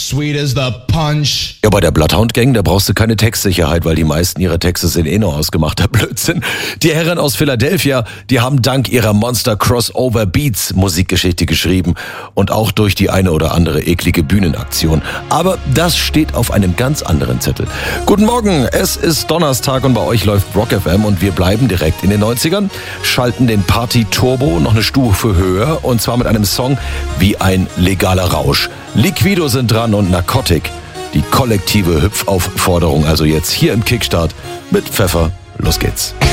sweet as the punch. Ja, bei der Bloodhound Gang, da brauchst du keine Textsicherheit, weil die meisten ihrer Texte sind nur ausgemachter Blödsinn. Die Herren aus Philadelphia, die haben dank ihrer Monster Crossover Beats Musikgeschichte geschrieben und auch durch die eine oder andere eklige Bühnenaktion. Aber das steht auf einem ganz anderen Zettel. Guten Morgen, es ist Donnerstag und bei euch läuft Rock FM und wir bleiben direkt in den 90ern, schalten den Party Turbo noch eine Stufe höher und zwar mit einem Song wie ein legaler Rausch. Liquido sind dran und Narcotic. Die kollektive Hüpfaufforderung also jetzt hier im Kickstart mit Pfeffer. Los geht's.